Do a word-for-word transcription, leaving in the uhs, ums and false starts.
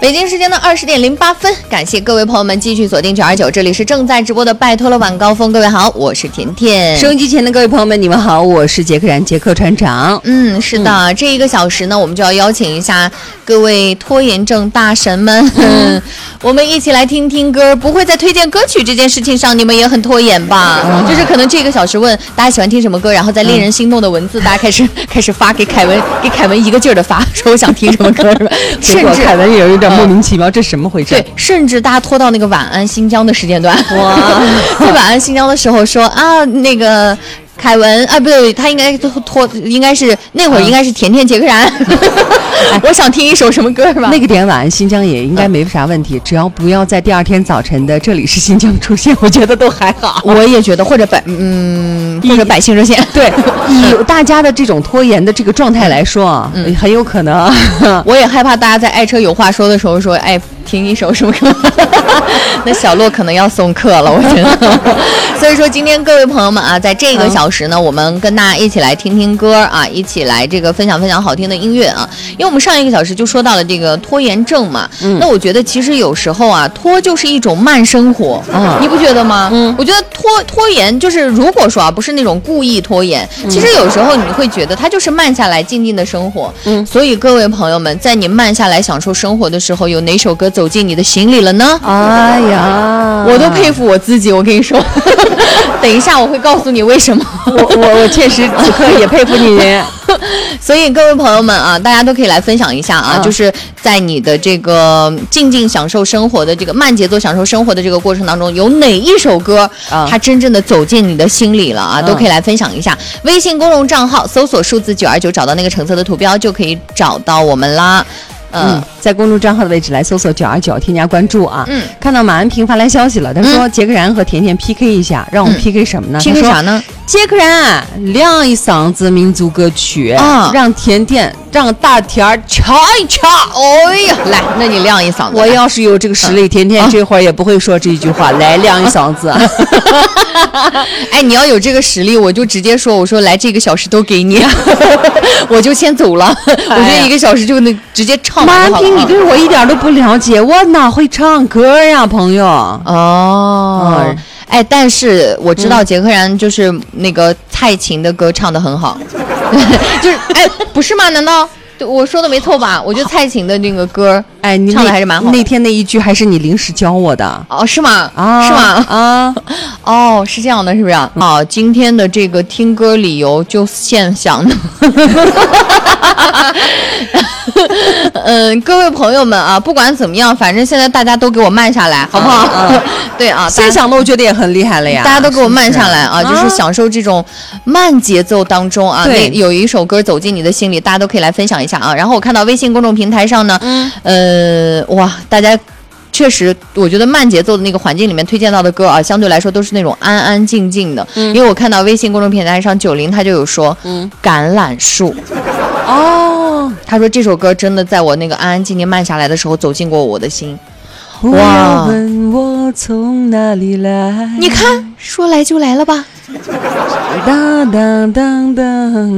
北京时间的二十点零八分，感谢各位朋友们继续锁定九二九，这里是正在直播的拜托了晚高峰。各位好，我是甜甜。 收音机前的各位朋友们，你们好，我是杰克然杰克船长。 嗯，是的、嗯，这一个小时呢，我们就要邀请一下各位拖延症大神们，嗯、我们一起来听听歌。不会在推荐歌曲这件事情上，你们也很拖延吧？嗯、就是可能这个小时问大家喜欢听什么歌，然后在令人心动的文字，嗯、大家开始开始发给凯文，给凯文一个劲儿的发，说我想听什么歌，是吧？甚至凯文也有点莫名其妙，嗯、这什么回事？ 对，甚至大家拖到那个晚安新疆的时间段，哇，在晚安新疆的时候说啊，那个。凯文啊，不对，他应该拖，应该是那会儿应该是甜甜杰克然。嗯、我想听一首什么歌吧？ 那个点晚安新疆也应该没啥问题，嗯、只要不要在第二天早晨的这里是新疆出现，我觉得都还好。 我也觉得，或者百嗯，或者百姓热线。 对，以大家的这种拖延的这个状态来说，嗯，很有可能。 我也害怕大家在爱车有话说的时候说，哎。听一首什么歌？那小洛可能要送客了，我觉得。所以说，今天各位朋友们啊，在这个小时呢，嗯、我们跟大家一起来听听歌啊，一起来这个分享分享好听的音乐啊。因为我们上一个小时就说到了这个拖延症嘛，嗯、那我觉得其实有时候啊，拖就是一种慢生活，嗯、你不觉得吗？嗯，我觉得拖拖延就是，如果说啊，不是那种故意拖延，嗯、其实有时候你会觉得它就是慢下来，静静的生活。嗯，所以各位朋友们，在你慢下来享受生活的时候，有哪首歌走进你的心里了呢？ 哎呀， 我都佩服我自己，我跟你说。等一下我会告诉你为什么。 我我我确实此刻也佩服你。 所以各位朋友们啊，大家都可以来分享一下啊，嗯、就是在你的这个静静享受生活的这个慢节奏享受生活的这个过程当中，有哪一首歌、嗯、它真正的走进你的心里了啊？嗯、都可以来分享一下。微信公众账号搜索数字九二九，找到那个橙色的图标就可以找到我们啦。 嗯，在公众账号的位置来搜索九二九，添加关注啊。嗯，看到马安平发来消息了，他说、嗯、杰克然和甜甜 P K 一下，让我们 P K 什么呢、 嗯、？P K 啥呢？ 杰克然亮一嗓子民族歌曲啊，让甜甜让大甜儿唱一唱。 哎呀，来，那你亮一嗓子。 我要是有这个实力，甜甜这会儿也不会说这句话。来，亮一嗓子。 哎，你要有这个实力，我就直接说，我说来这个小时都给你，我就先走了。我觉得一个小时就能直接唱。 马安平，你对我一点都不了解，我哪会唱歌呀，朋友？ 哦，嗯、哎，但是我知道杰克然就是那个蔡琴的歌唱得很好，就是哎，不是吗？难道我说的没错吧？我觉得蔡琴的那个歌，哎，你唱的还是蛮好的。 那天那一句还是你临时教我的哦？是吗？ 啊， 是吗？ 啊， 哦，是这样的，是不是？啊、哦，今天的这个听歌理由就现想的。嗯，各位朋友们啊，不管怎么样，反正现在大家都给我慢下来，好不好？啊啊、对啊， 现想的我觉得也很厉害了呀。 大家都给我慢下来啊，是是就是享受这种慢节奏当中啊。那有一首歌走进你的心里，大家都可以来分享一下啊。然后我看到微信公众平台上呢，嗯，呃，哇，大家。确实，我觉得慢节奏的那个环境里面推荐到的歌啊，相对来说都是那种安安静静的。嗯、因为我看到微信公众平台上九零他就有说，嗯，橄榄树。哦，他说这首歌真的在我那个安安静静慢下来的时候走进过我的心。哇！ 问我从哪里来？ 你看，说来就来了吧。 当当当当。